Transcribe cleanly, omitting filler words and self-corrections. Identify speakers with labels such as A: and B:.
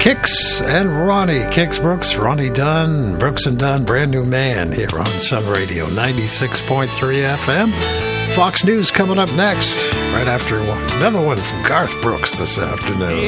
A: Kix and Ronnie. Kix Brooks, Ronnie Dunn, Brooks and Dunn, Brand New Man here on Sun Radio 96.3 FM. Fox News coming up next, right after another one from Garth Brooks this afternoon.